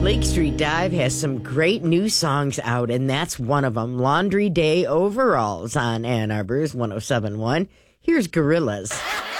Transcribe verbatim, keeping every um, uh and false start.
Lake Street Dive has some great new songs out, and that's one of them. Laundry Day Overalls on Ann Arbor's one oh seven point one. Here's Gorillaz.